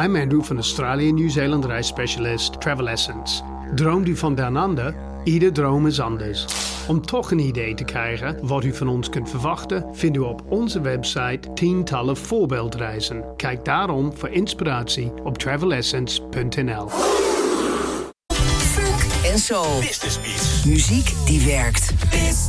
I'm Andrew van Australië en Nieuw-Zeeland reisspecialist Travel Essence. Droomt u van down under? Ieder droom is anders. Om toch een idee te krijgen wat u van ons kunt verwachten, vindt u op onze website tientallen voorbeeldreizen. Kijk daarom voor inspiratie op travelessence.nl. Funk en soul. Business Beats. Muziek die werkt.